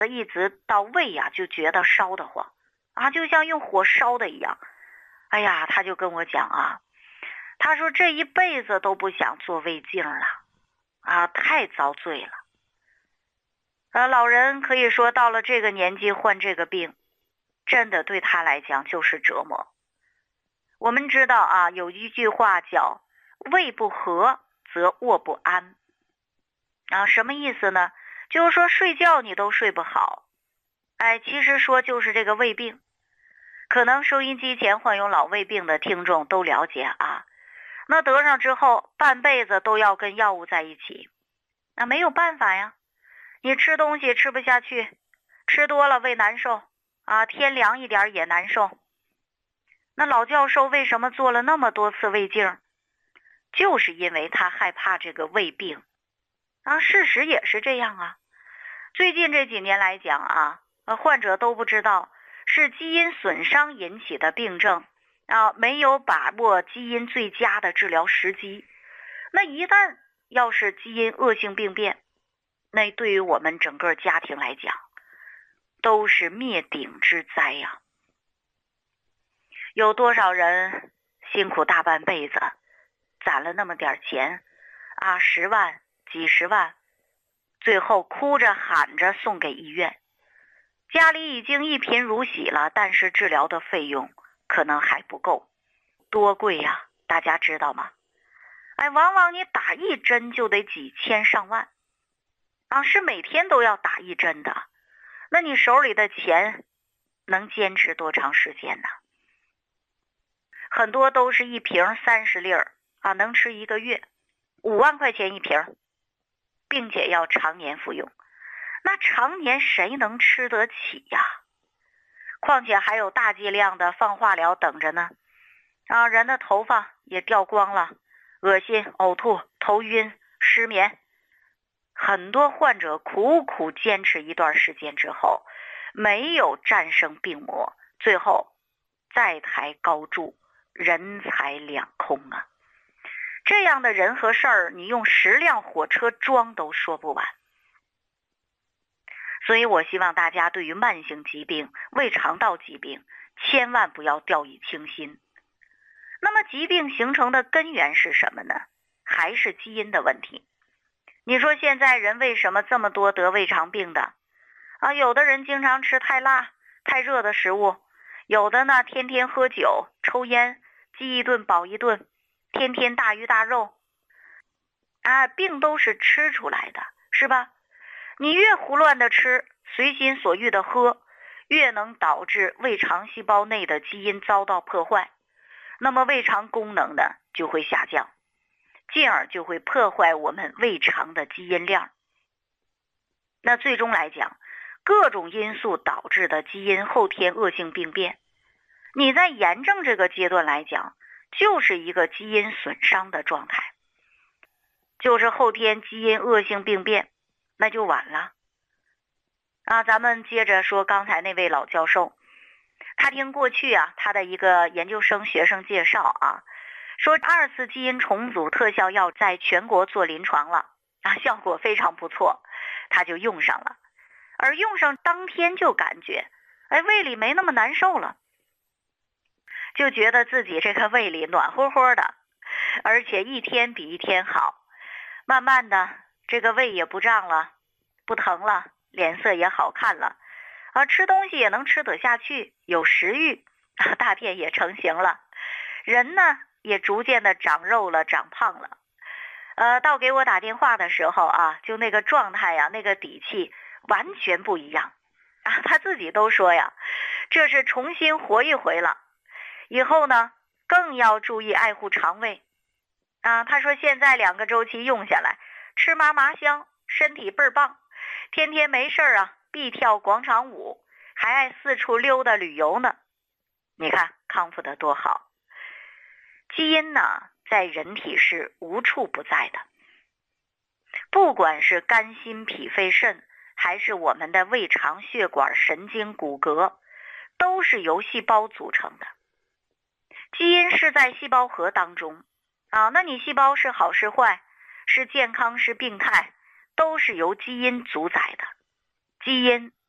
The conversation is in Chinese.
一直到胃呀就觉得烧得慌啊，就像用火烧的一样。哎呀，他就跟我讲啊，他说这一辈子都不想做胃镜了啊，太遭罪了。老人可以说到了这个年纪患这个病，真的对他来讲就是折磨。我们知道啊，有一句话叫胃不和则卧不安啊，什么意思呢？就是说睡觉你都睡不好。其实说就是这个胃病。可能收音机前患有老胃病的听众都了解啊，那得上之后半辈子都要跟药物在一起，那没有办法呀。你吃东西吃不下去，吃多了胃难受啊，天凉一点也难受。那老教授为什么做了那么多次胃镜？就是因为他害怕这个胃病啊，事实也是这样啊。最近这几年来讲啊，患者都不知道是基因损伤引起的病症啊，没有把握基因最佳的治疗时机。那一旦要是基因恶性病变，那对于我们整个家庭来讲，都是灭顶之灾呀。有多少人辛苦大半辈子，攒了那么点钱啊，10万、几十万，最后哭着喊着送给医院，家里已经一贫如洗了，但是治疗的费用可能还不够，多贵呀，大家知道吗？往往你打一针就得几千上万啊，是每天都要打一针的。那你手里的钱能坚持多长时间呢？很多都是一瓶30粒啊，能吃1个月，5万块钱一瓶，并且要常年服用。那常年谁能吃得起呀？况且还有大剂量的放化疗等着呢。啊，人的头发也掉光了，恶心、呕吐、头晕、失眠。很多患者苦苦坚持一段时间之后，没有战胜病魔，最后再抬高筑，人财两空啊。这样的人和事儿，你用10辆火车装都说不完。所以我希望大家对于慢性疾病、胃肠道疾病千万不要掉以轻心。那么疾病形成的根源是什么呢？还是基因的问题。你说现在人为什么这么多得胃肠病的啊？有的人经常吃太辣、太热的食物，有的呢天天喝酒、抽烟，饥一顿饱一顿，天天大鱼大肉啊，病都是吃出来的，是吧？你越胡乱的吃，随心所欲的喝，越能导致胃肠细胞内的基因遭到破坏，那么胃肠功能呢就会下降，进而就会破坏我们胃肠的基因量。那最终来讲，各种因素导致的基因后天恶性病变，你在炎症这个阶段来讲，就是一个基因损伤的状态，就是后天基因恶性病变，那就晚了啊。咱们接着说刚才那位老教授，他听过去啊，他的一个研究生学生介绍啊，说2次基因重组特效药在全国做临床了啊，效果非常不错，他就用上了，而用上当天就感觉胃里没那么难受了，就觉得自己这个胃里暖和和的，而且一天比一天好，慢慢的这个胃也不胀了，不疼了，脸色也好看了啊，吃东西也能吃得下去，有食欲啊，大便也成型了，人呢也逐渐的长肉了，长胖了。到给我打电话的时候啊，就那个状态呀，那个底气完全不一样啊，他自己都说呀，这是重新活一回了。以后呢，更要注意爱护肠胃啊。他说现在2个周期用下来，吃嘛嘛香，身体倍儿棒，天天没事啊，必跳广场舞，还爱四处溜达旅游呢。你看康复得多好。基因呢，在人体是无处不在的，不管是肝心脾肺肾，还是我们的胃肠血管神经骨骼，都是由细胞组成的。基因是在细胞核当中啊，那你细胞是好是坏，是健康是病态，都是由基因主宰的。基因